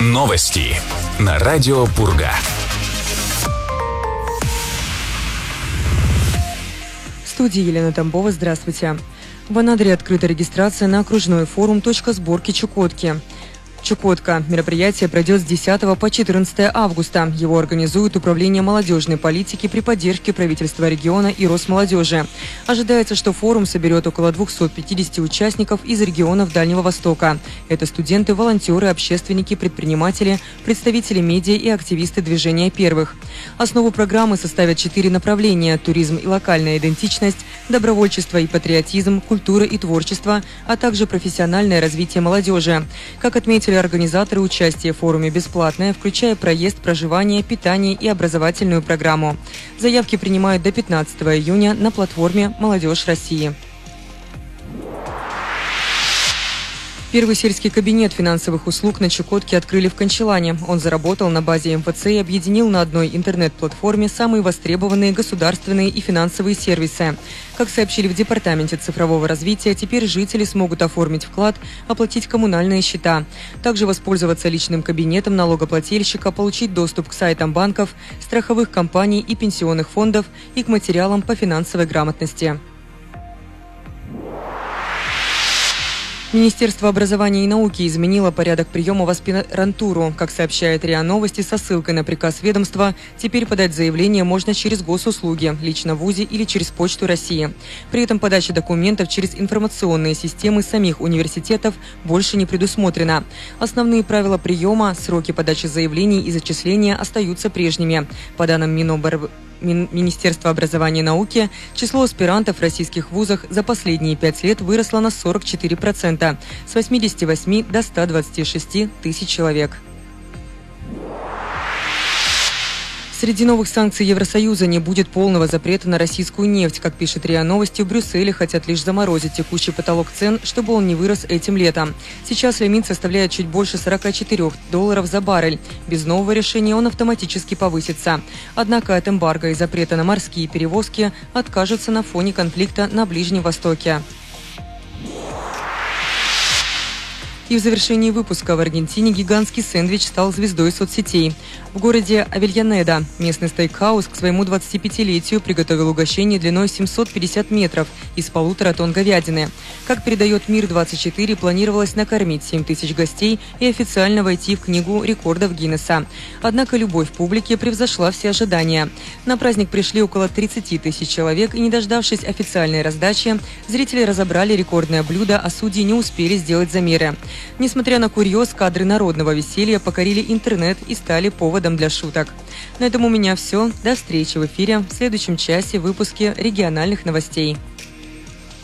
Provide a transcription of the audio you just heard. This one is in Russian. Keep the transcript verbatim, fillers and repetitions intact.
Новости на радио Пурга. В студии Елена Тамбова. Здравствуйте. В Анадыре открыта регистрация на окружной форум «Точка сборки Чукотки». Чукотка. Мероприятие пройдет с десятого по четырнадцатое августа. Его организует Управление молодежной политики при поддержке правительства региона и Росмолодежи. Ожидается, что форум соберет около двухсот пятидесяти участников из регионов Дальнего Востока. Это студенты, волонтеры, общественники, предприниматели, представители медиа и активисты движения первых. Основу программы составят четыре направления: туризм и локальная идентичность, добровольчество и патриотизм, культура и творчество, а также профессиональное развитие молодежи. Как отметили организаторы, участие в форуме бесплатное, включая проезд, проживание, питание и образовательную программу. Заявки принимают до пятнадцатого июня на платформе «Молодежь России». Первый сельский кабинет финансовых услуг на Чукотке открыли в Кончалане. Он заработал на базе эм эф цэ и объединил на одной интернет-платформе самые востребованные государственные и финансовые сервисы. Как сообщили в Департаменте цифрового развития, теперь жители смогут оформить вклад, оплатить коммунальные счета, также воспользоваться личным кабинетом налогоплательщика, получить доступ к сайтам банков, страховых компаний и пенсионных фондов и к материалам по финансовой грамотности. Министерство образования и науки изменило порядок приема в аспирантуру. Как сообщает РИА Новости со ссылкой на приказ ведомства, теперь подать заявление можно через госуслуги, лично в ВУЗе или через Почту России. При этом подача документов через информационные системы самих университетов больше не предусмотрена. Основные правила приема, сроки подачи заявлений и зачисления остаются прежними. По данным Минобр... Министерства образования и науки, число аспирантов в российских вузах за последние пять лет выросло на сорок четыре процента, с восьмидесяти восьми до ста двадцати шести тысяч человек. Среди новых санкций Евросоюза не будет полного запрета на российскую нефть. Как пишет РИА Новости, в Брюсселе хотят лишь заморозить текущий потолок цен, чтобы он не вырос этим летом. Сейчас лимит составляет чуть больше сорока четырёх долларов за баррель. Без нового решения он автоматически повысится. Однако от эмбарго и запрета на морские перевозки откажутся на фоне конфликта на Ближнем Востоке. И в завершении выпуска: в Аргентине гигантский сэндвич стал звездой соцсетей. В городе Авельянеда местный стейкхаус к своему двадцатипятилетию приготовил угощение длиной семьсот пятьдесят метров из полутора тонн говядины. Как передает Мир двадцать четыре, планировалось накормить семь тысяч гостей и официально войти в книгу рекордов Гиннесса. Однако любовь публики превзошла все ожидания. На праздник пришли около тридцати тысяч человек, и, не дождавшись официальной раздачи, зрители разобрали рекордное блюдо, а судьи не успели сделать замеры. Несмотря на курьез, кадры народного веселья покорили интернет и стали поводом для шуток. На этом у меня все. До встречи в эфире в следующем часе в выпуске региональных новостей.